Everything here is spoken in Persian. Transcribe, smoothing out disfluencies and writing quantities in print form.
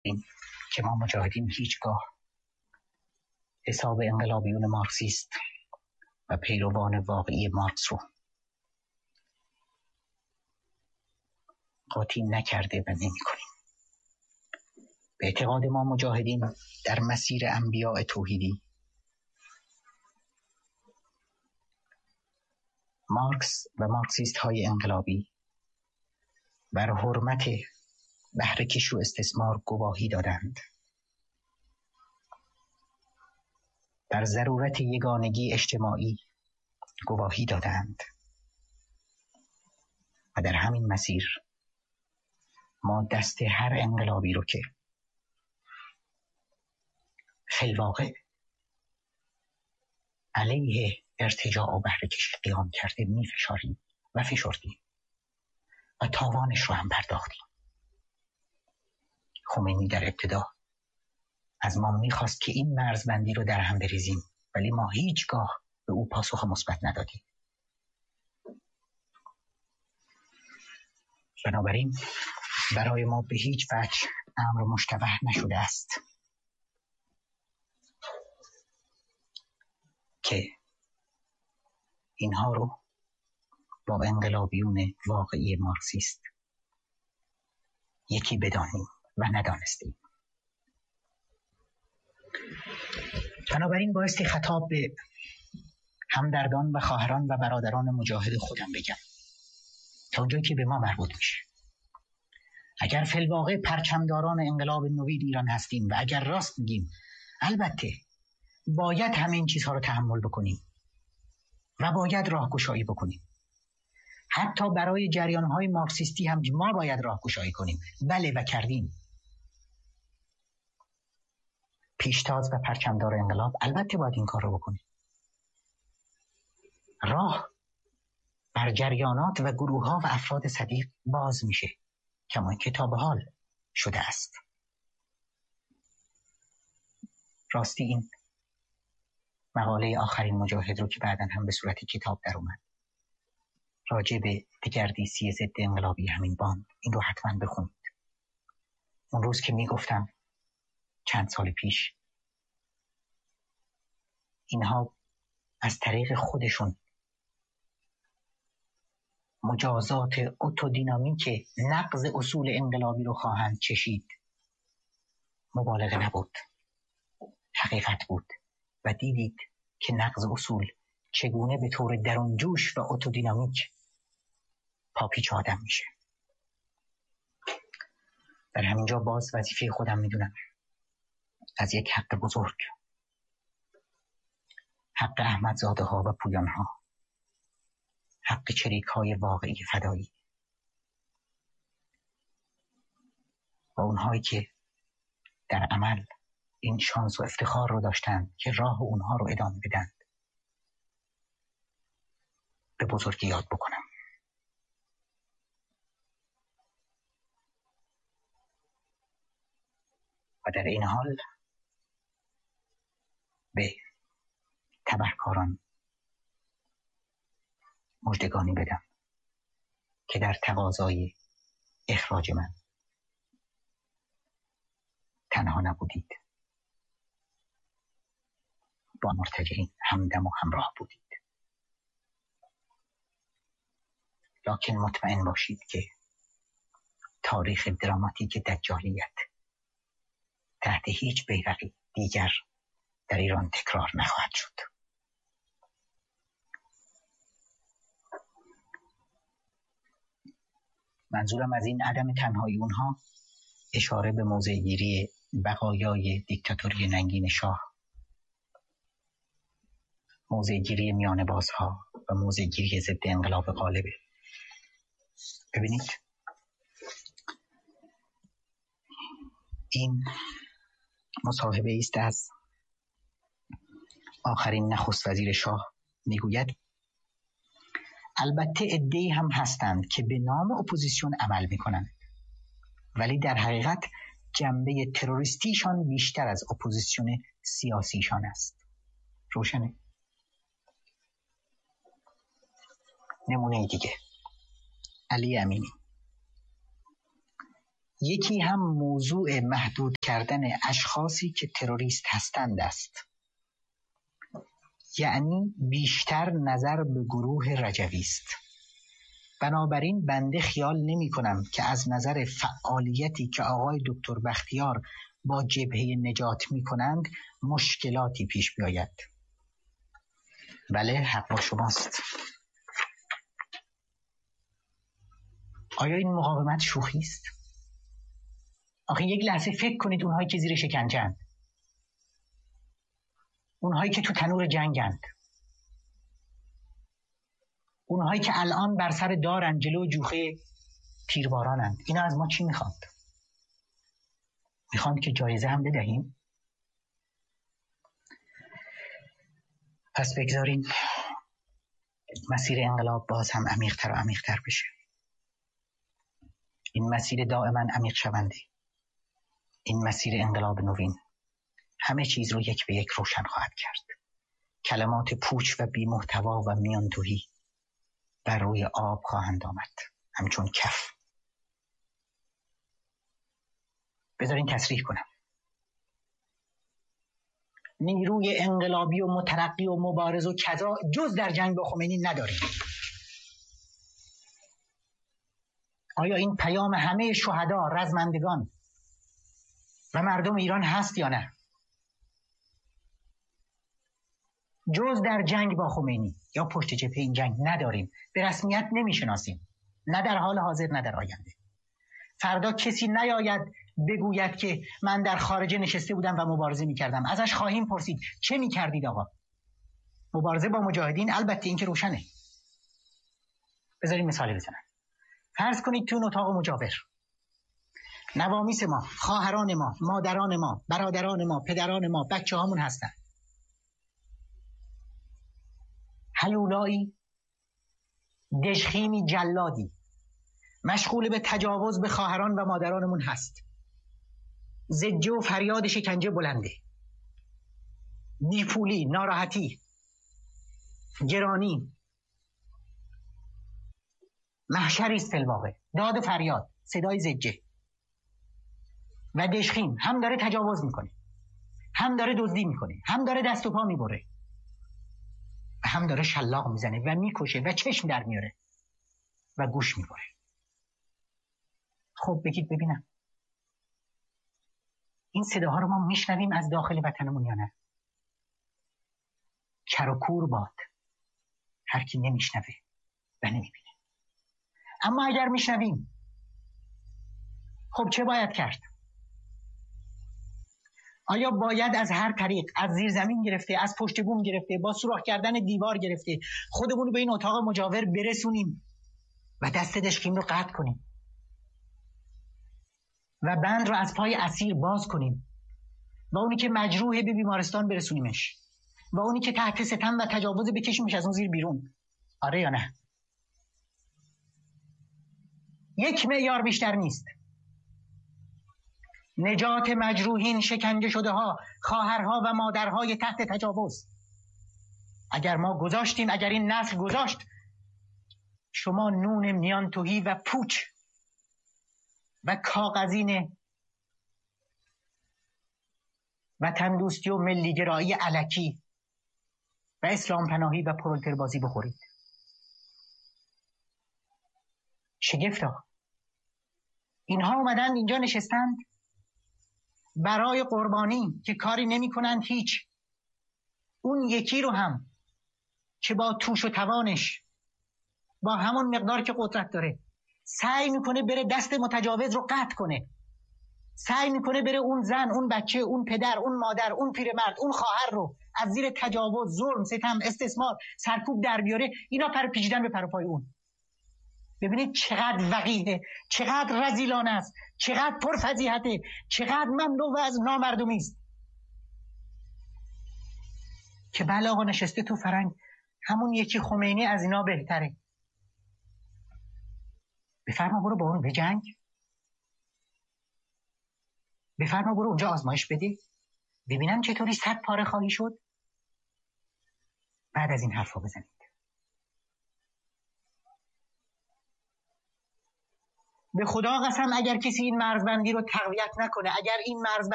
این که ما مجاهدین هیچگاه حساب انقلابیون مارکسیست و پیروان واقعی مارکس رو قاطی نکرده و نمی کنیم. به اعتقاد ما مجاهدین در مسیر انبیاء توحیدی مارکس و مارکسیست های انقلابی بر حرمت بهره کشی و استثمار گواهی دادند، بر ضرورت یگانگی اجتماعی گواهی دادند و در همین مسیر ما دست هر انقلابی رو که فی‌الواقع علیه ارتجاع و بهره کشی قیام کرده میفشاریم و فشردیم و تاوانش رو هم پرداختیم. خمینی در ابتدا از ما میخواست که این مرزبندی رو در هم بریزیم، ولی ما هیچگاه به او پاسخ مثبت ندادیم. بنابراین برای ما به هیچ وجه امر مشتبه نشده است که اینها رو با انقلابیون واقعی مارکسیست یکی بدانیم و ندانستیم. بنابراین بایستی خطاب به همدردان و خواهران و برادران مجاهد خودم بگم تا اونجایی که به ما مربوط میشه. اگر فی‌الواقع پرچمداران انقلاب نوید ایران هستیم و اگر راست میگیم، البته باید همه این چیزها رو تحمل بکنیم و باید راهگشایی بکنیم. حتی برای جریان‌های مارکسیستی هم ما باید راهگشایی کنیم. بله و کردیم. پیشتاز و پرچمدار انقلاب البته باید این کار رو بکنیم. راه بر جریانات و گروه‌ها و افراد صدیق باز میشه، کما اینکه تا به حال شده است. راستی این مقاله آخرین مجاهد رو که بعداً هم به صورت کتاب در اومد راجع به دگردیسی ضد انقلابی همین باند، این رو حتما بخونید. اون روز که میگفتم چند سال پیش اینها از طریق خودشون مجازات اتودینامیک نقض اصول انقلابی رو خواهند چشید، مبالغه نبود، حقیقت بود و دیدید که نقض اصول چگونه به طور درونجوش و اتودینامیک پاپیچ آدم میشه. در همینجا باز وظیفه خودم میدونم از یک حق بزرگ، حق احمدزاده ها و پویان ها، حق چریک های واقعی فدایی و اونهایی که در عمل این شانس و افتخار رو داشتند که راه اونها رو ادامه بدن، به بزرگی یاد بکنم. و در این حال به تبهکاران مژدگانی بدم که در تقاضای اخراج من تنها نبودید، با مرتجعین همدم و همراه بودید. لکن مطمئن باشید که تاریخ دراماتیک دجالیت تحت هیچ بیرقی دیگر در ایران تکرار نخواهد شد. منظورم از این عدم تنهایی اونها اشاره به موضع‌گیری بقایای دیکتاتوری ننگین شاه، موضع‌گیری میانه بازها و موضع‌گیری ضد انقلاب غالبه. ببینید این مصاحبه است از آخرین نخست وزیر شاه. میگوید البته عده‌ای هم هستند که به نام اپوزیسیون عمل میکنند، ولی در حقیقت جنبه تروریستیشان بیشتر از اپوزیسیون سیاسیشان است. روشنه؟ نمونه دیگه، علی امینی یکی هم موضوع محدود کردن اشخاصی که تروریست هستند است، یعنی بیشتر نظر به گروه رجوی است. بنابراین بنده خیال نمی کنم که از نظر فعالیتی که آقای دکتر بختیار با جبهه نجات می کنند مشکلاتی پیش بیاید. بله، حق با شماست. آیا این مقاومت شوخی است؟ آخه یک لحظه فکر کنید اونهایی که زیر شکنجه‌اند، اونهایی که تو تنور جنگند، اونهایی که الان بر سر دارن جلو جوخه تیربارانند، اینا از ما چی میخواد؟ میخوان که جایزه هم بدهیم؟ پس بگذاریم مسیر انقلاب باز هم عمیق‌تر و عمیق‌تر بشه. این مسیر دائما عمیق شونده، این مسیر انقلاب نوین همه چیز رو یک به یک روشن خواهد کرد. کلمات پوچ و بی محتوا و میانتوهی بر روی آب خواهند آمد همچون کف. بذارین تصریح کنم، نیروی انقلابی و مترقی و مبارز و کذا جز در جنگ با خمینی نداریم. آیا این پیام همه شهدا، رزمندگان و مردم ایران هست یا نه؟ جز در جنگ با خمینی یا پشت جبهه این جنگ نداریم، به رسمیت نمیشناسیم، نه در حال حاضر نه در آینده. فردا کسی نیاید بگوید که من در خارجه نشسته بودم و مبارزه میکردم. ازش خواهیم پرسید چه میکردید آقا؟ مبارزه با مجاهدین البته این که روشنه. بذاریم مثالی بزنم. فرض کنید تو اون اتاق مجاور نوامیس ما، خواهران ما، مادران ما، برادران ما، پدران ما، بچه هامون هستن. هیولایی دژخیمی جلادی مشغول به تجاوز به خواهران و مادرانمون هست. زجه و فریاد شکنجه بلنده، بیپولی، ناراحتی، گرانی، محشری است فی الواقع، داد و فریاد، صدای زجه. و دژخیم هم داره تجاوز میکنه، هم داره دزدی میکنه، هم داره دست و پا میبره و هم داره شلاق میزنه و میکشه و چشم در میاره و گوش میبره. خب بگید ببینم این صداها رو ما میشنویم از داخل وطنمون یا نه؟ کر و کور باد هر کی نمیشنوه و نمیبینه. اما اگر میشنویم خب چه باید کرد؟ آیا باید از هر طریق، از زیر زمین گرفته، از پشت بوم گرفته، با سوراخ کردن دیوار گرفته خودمون رو به این اتاق مجاور برسونیم و دست دژخیم رو قطع کنیم و بند رو از پای اسیر باز کنیم و اونی که مجروحه به بیمارستان برسونیمش و اونی که تحت ستم و تجاوز بکشیمش از اون زیر بیرون؟ آره یا نه؟ یک معیار بیشتر نیست. نجات مجروحین، شکنجه شده ها، خواهرها و مادرهای تحت تجاوز. اگر ما گذاشتیم، اگر این نسل گذاشت، شما نون میانتوهی و پوچ و کاغذین وطن دوستی و ملیگرایی الکی و اسلام پناهی و پرولتربازی بخورید. شگفتا. اینها اومدن اینجا نشستند برای قربانی که کاری نمی کنند هیچ. اون یکی رو هم که با توش و توانش با همون مقدار که قدرت داره سعی میکنه بره دست متجاوز رو قطع کنه، سعی میکنه بره اون زن، اون بچه، اون پدر، اون مادر، اون پیرمرد، اون خواهر رو از زیر تجاوز، ظلم، ستم، استثمار، سرکوب در بیاره. اینا پر پیچیدن به پروپای اون. ببینید چقدر وقیحه، چقدر رذیلانه است، چقدر پرفضیحته، چقدر مملو از نامردمی است که بله آقا نشسته تو فرنگ همون یکی خمینی از اینا بهتره. بفرما برو با اون بجنگ، بفرما برو اونجا آزمایش بده ببینم چطوری 100 پاره خواهی شد. بعد از این حرفا بزنید. به خدا قسم اگر کسی این مرزبندی رو تقویت نکنه، اگر این مرزبندی